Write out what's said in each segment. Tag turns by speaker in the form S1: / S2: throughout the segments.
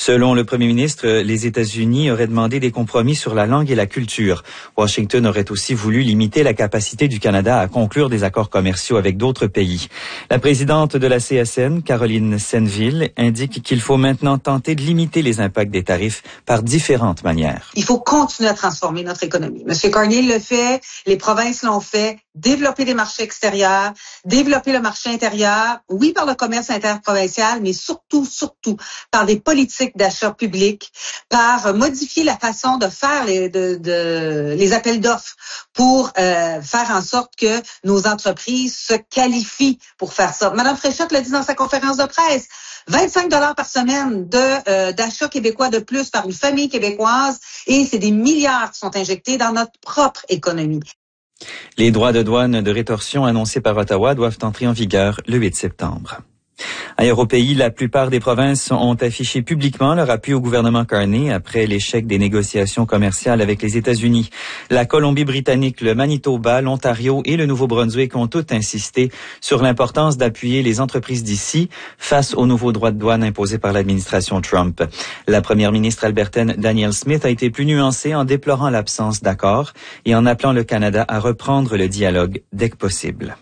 S1: Selon le premier ministre, les États-Unis auraient demandé des compromis sur la langue et la culture. Washington aurait aussi voulu limiter la capacité du Canada à conclure des accords commerciaux avec d'autres pays. La présidente de la CSN, Caroline Senneville, indique qu'il faut maintenant tenter de limiter les impacts des tarifs par différentes manières.
S2: Il faut continuer à transformer notre économie. M. Carney le fait, les provinces l'ont fait, développer des marchés extérieurs, développer le marché intérieur, oui par le commerce interprovincial, mais surtout par des politiques d'achat public, par modifier la façon de faire les appels d'offres pour faire en sorte que nos entreprises se qualifient pour faire ça. Madame Fréchette l'a dit dans sa conférence de presse. 25 $ par semaine d'achats québécois de plus par une famille québécoise et c'est des milliards qui sont injectés dans notre propre économie.
S1: Les droits de douane de rétorsion annoncés par Ottawa doivent entrer en vigueur le 8 septembre. Ailleurs au pays, la plupart des provinces ont affiché publiquement leur appui au gouvernement Carney après l'échec des négociations commerciales avec les États-Unis. La Colombie-Britannique, le Manitoba, l'Ontario et le Nouveau-Brunswick ont tous insisté sur l'importance d'appuyer les entreprises d'ici face aux nouveaux droits de douane imposés par l'administration Trump. La première ministre albertaine Danielle Smith a été plus nuancée en déplorant l'absence d'accord et en appelant le Canada à reprendre le dialogue dès que possible.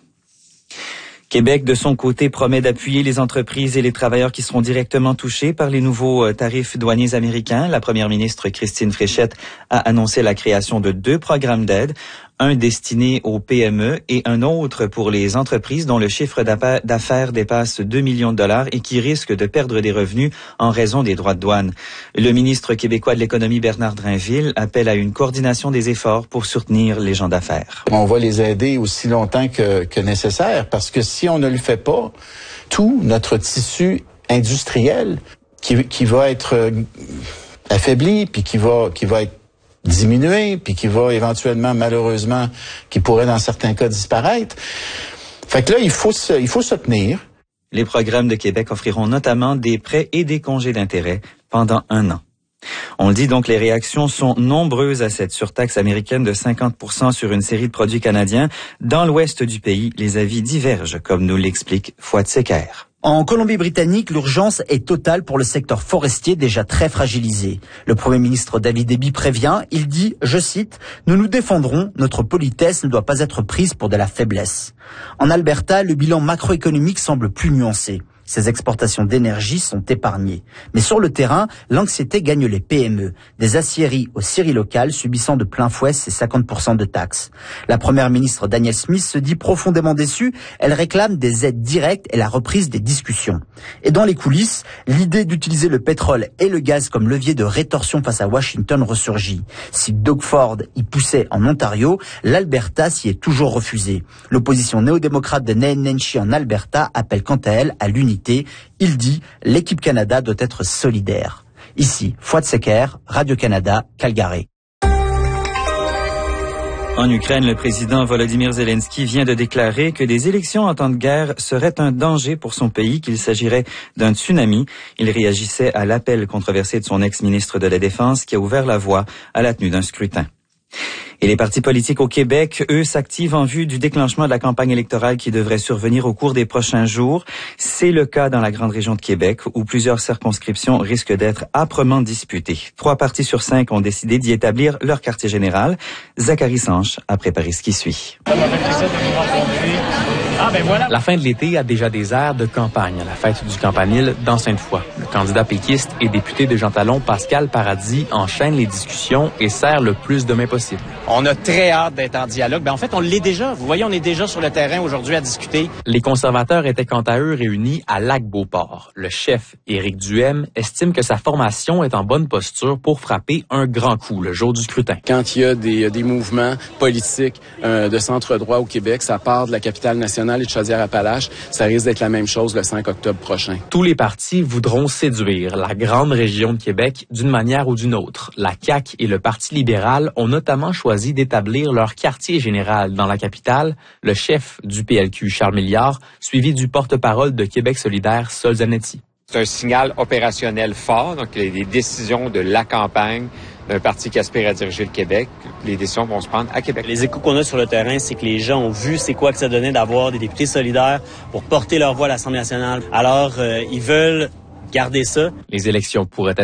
S1: Québec, de son côté, promet d'appuyer les entreprises et les travailleurs qui seront directement touchés par les nouveaux tarifs douaniers américains. La première ministre Christine Fréchette a annoncé la création de 2 programmes d'aide, un destiné aux PME et un autre pour les entreprises dont le chiffre d'affaires dépasse 2 millions de dollars et qui risquent de perdre des revenus en raison des droits de douane. Le ministre québécois de l'économie, Bernard Drainville, appelle à une coordination des efforts pour soutenir les gens d'affaires.
S3: On va les aider aussi longtemps que nécessaire parce que si on ne le fait pas, tout notre tissu industriel qui va être affaibli puis qui va être diminuer, puis qui va éventuellement, malheureusement, qui pourrait dans certains cas disparaître. Fait que là, il faut se tenir.
S1: Les programmes de Québec offriront notamment des prêts et des congés d'intérêt pendant 1 an. On le dit donc, les réactions sont nombreuses à cette surtaxe américaine de 50% sur une série de produits canadiens. Dans l'ouest du pays, les avis divergent, comme nous l'explique Fouad Secker.
S4: En Colombie-Britannique, l'urgence est totale pour le secteur forestier déjà très fragilisé. Le Premier ministre David Eby prévient, il dit, je cite, « Nous nous défendrons, notre politesse ne doit pas être prise pour de la faiblesse ». En Alberta, le bilan macroéconomique semble plus nuancé. Ces exportations d'énergie sont épargnées. Mais sur le terrain, l'anxiété gagne les PME, des aciéries aux scieries locales subissant de plein fouet ces 50% de taxes. La première ministre Danielle Smith se dit profondément déçue. Elle réclame des aides directes et la reprise des discussions. Et dans les coulisses, l'idée d'utiliser le pétrole et le gaz comme levier de rétorsion face à Washington ressurgit. Si Doug Ford y poussait en Ontario, l'Alberta s'y est toujours refusée. L'opposition néo-démocrate de Nain Nenshi en Alberta appelle quant à elle à l'unité. Il dit « L'équipe Canada doit être solidaire ». Ici, Fouad Secker, Radio-Canada, Calgary.
S1: En Ukraine, le président Volodymyr Zelensky vient de déclarer que des élections en temps de guerre seraient un danger pour son pays, qu'il s'agirait d'un tsunami. Il réagissait à l'appel controversé de son ex-ministre de la Défense qui a ouvert la voie à la tenue d'un scrutin. Et les partis politiques au Québec, eux, s'activent en vue du déclenchement de la campagne électorale qui devrait survenir au cours des prochains jours. C'est le cas dans la grande région de Québec, où plusieurs circonscriptions risquent d'être âprement disputées. 3 partis sur 5 ont décidé d'y établir leur quartier général. Zachary Sanche a préparé ce qui suit.
S5: La fin de l'été a déjà des airs de campagne à la fête du Campanile dans Sainte-Foy. Le candidat péquiste et député de Jean Talon, Pascal Paradis, enchaîne les discussions et serre le plus de main possible.
S6: On a très hâte d'être en dialogue. En fait, on l'est déjà. Vous voyez, on est déjà sur le terrain aujourd'hui à discuter.
S5: Les conservateurs étaient quant à eux réunis à Lac-Beauport. Le chef, Éric Duhem, estime que sa formation est en bonne posture pour frapper un grand coup le jour du scrutin.
S7: Quand il y a des mouvements politiques de centre-droit au Québec, ça part de la capitale nationale et de Chaudière-Appalaches, ça risque d'être la même chose le 5 octobre prochain.
S5: Tous les partis voudront séduire la grande région de Québec d'une manière ou d'une autre. La CAQ et le Parti libéral ont notamment choisi d'établir leur quartier général dans la capitale. Le chef du PLQ, Charles Milliard, suivi du porte-parole de Québec solidaire, Sol Zanetti.
S8: C'est un signal opérationnel fort, donc les décisions de la campagne d'un parti qui aspire à diriger le Québec, les décisions vont se prendre à Québec.
S9: Les échos qu'on a sur le terrain, c'est que les gens ont vu c'est quoi que ça donnait d'avoir des députés solidaires pour porter leur voix à l'Assemblée nationale. Alors, ils veulent garder ça.
S5: Les élections pourraient être